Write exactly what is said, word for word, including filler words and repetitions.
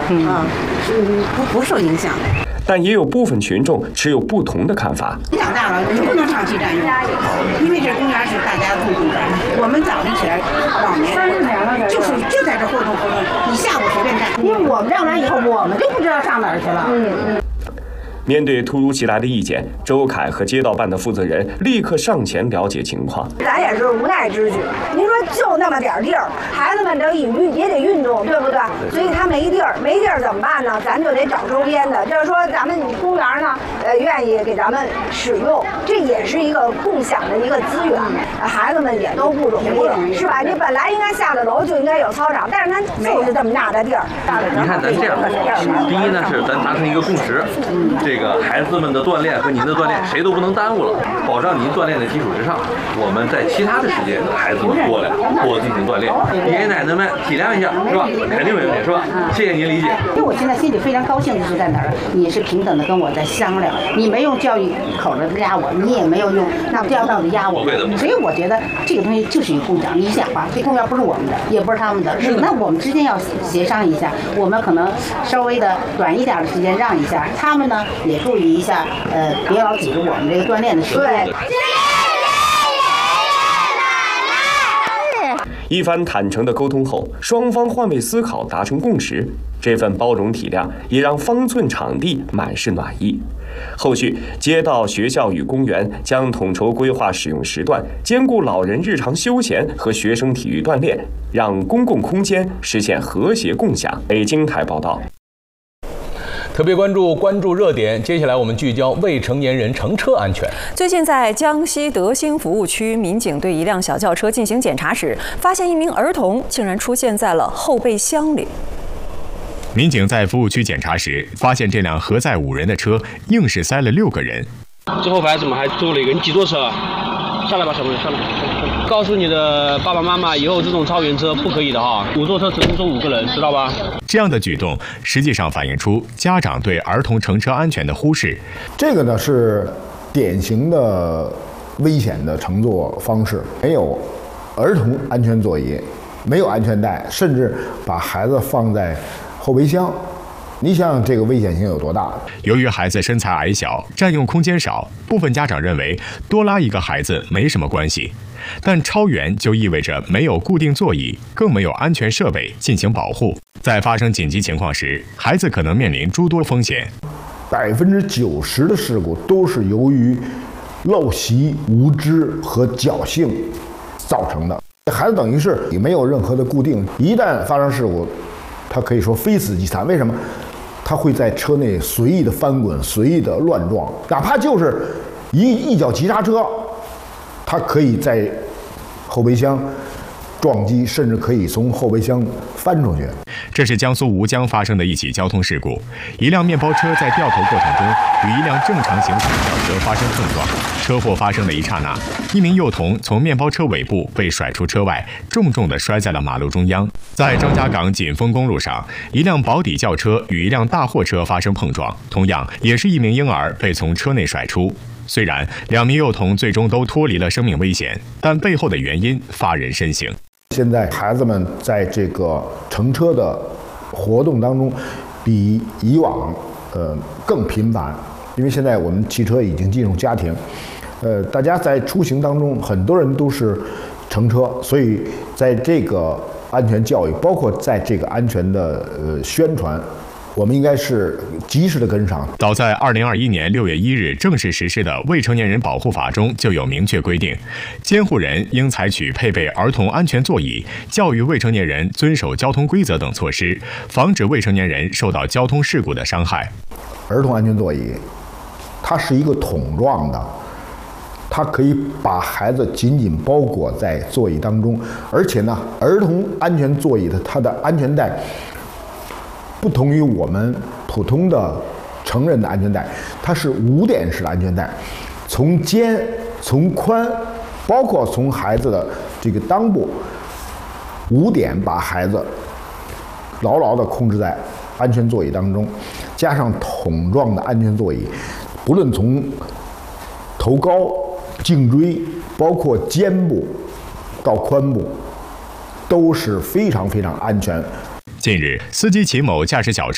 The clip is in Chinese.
嗯啊，嗯，不不受影响的。 但也有部分群众持有不同的看法。 你长大了，你不能长期占用，因为这公园是大家共同的。我们早晨起来，往年就是就在这活动活动，你下午随便占。因为我们占完以后，我们就不知道上哪儿去了。嗯嗯。 面对突如其来的意见，周凯和街道办的负责人立刻上前了解情况。 咱也是无奈之举。您说就那么点地儿，孩子们得运也得运动，对不对？所以他没地儿，没地儿怎么办呢？咱就得找周边的。就是说，咱们公园呢，呃，愿意给咱们使用，这也是一个共享的一个资源。呃、孩子们也都不容易，是吧？你本来应该下了楼就应该有操场，但是咱就是这么大的地儿。 你看咱这样，第一呢是咱达成一个共识，这个。孩子们的锻炼和您的锻炼谁都不能耽误了，保障您锻炼的基础之上，我们在其他的时间孩子们过来多进行锻炼，爷爷奶奶们体谅一下，是吧？肯定没问题，是吧？谢谢您理解。 因为我现在心里非常高兴的是在哪儿，你是平等的跟我在商量，你没用教育口子压我，你也没有用那教道的压我，所以我觉得这个东西就是一个共享。你想吧，这公园不是我们的，也不是他们的，那我们之间要协商一下，我们可能稍微的短一点的时间让一下，他们呢也注意一下，呃，别老挤着我们这个锻炼的时间。 一番坦诚的沟通后，双方换位思考，达成共识。这份包容体谅也让方寸场地满是暖意。后续，街道、学校与公园将统筹规划使用时段，兼顾老人日常休闲和学生体育锻炼，让公共空间实现和谐共享。北京台报道。 特别关注关注热点，接下来我们聚焦未成年人乘车安全。 最近在江西德兴服务区，民警对一辆小轿车进行检查时，发现一名儿童竟然出现在了后备箱里。 民警在服务区检查时，发现这辆荷载五人的车硬是塞了六个人。 最后发现怎么还多了一个？你几座车？下来吧，小朋友，下来。告诉你的爸爸妈妈，以后这种超员车不可以的哈，五座车只能坐五个人，知道吧？ 这样的举动实际上反映出家长对儿童乘车安全的忽视。 这个呢是典型的危险的乘坐方式，没有儿童安全座椅，没有安全带，甚至把孩子放在后备箱。你想想这个危险性有多大？ 由于孩子身材矮小，占用空间少，部分家长认为多拉一个孩子没什么关系。但超员就意味着没有固定座椅，更没有安全设备进行保护。在发生紧急情况时，孩子可能面临诸多风险。 百分之九十的事故都是由于陋习、无知和侥幸造成的。孩子等于是也没有任何的固定，一旦发生事故，他可以说非死即残。为什么？他会在车内随意的翻滚，随意的乱撞，哪怕就是一一脚急刹车，他可以在后备箱撞击，甚至可以从后备箱翻出去。 这是江苏吴江发生的一起交通事故，一辆面包车在掉头过程中与一辆正常行驶的轿车发生碰撞。车祸发生的一刹那，一名幼童从面包车尾部被甩出车外，重重地摔在了马路中央。在张家港锦丰公路上，一辆保底轿车与一辆大货车发生碰撞，同样也是一名婴儿被从车内甩出。虽然两名幼童最终都脱离了生命危险，但背后的原因发人深省。 现在孩子们在这个乘车的活动当中，比以往呃更频繁，因为现在我们汽车已经进入家庭，呃，大家在出行当中，很多人都是乘车，所以在这个安全教育，包括在这个安全的呃宣传，我们应该是及时的跟上。 早在二零二一年六月一日正式实施的《未成年人保护法》中就有明确规定，监护人应采取配备儿童安全座椅、教育未成年人遵守交通规则等措施，防止未成年人受到交通事故的伤害。 儿童安全座椅，它是一个桶状的，它可以把孩子紧紧包裹在座椅当中，而且呢，儿童安全座椅的它的安全带不同于我们普通的成人的安全带，它是五点式的安全带，从肩、从髋，包括从孩子的这个裆部，五点把孩子牢牢地控制在安全座椅当中，加上桶状的安全座椅，不论从头高、颈椎，包括肩部到髋部，都是非常非常安全。 近日，司机秦某驾驶小车